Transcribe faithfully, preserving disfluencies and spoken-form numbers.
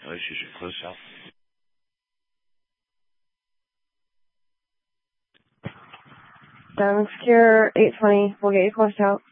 At least you should close out. Diamond Secure eight twenty. We'll get you closed out.